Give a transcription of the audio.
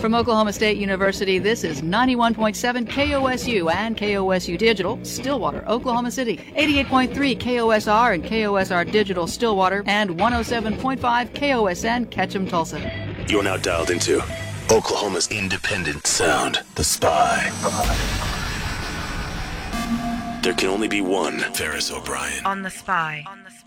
From Oklahoma State University, this is 91.7 KOSU and KOSU Digital, Stillwater, Oklahoma City, 88.3 KOSR and KOSR Digital, Stillwater, and 107.5 KOSN, Ketchum, Tulsa. You're now dialed into Oklahoma's independent sound, The Spy. There can only be one Ferris O'Brien. On The Spy.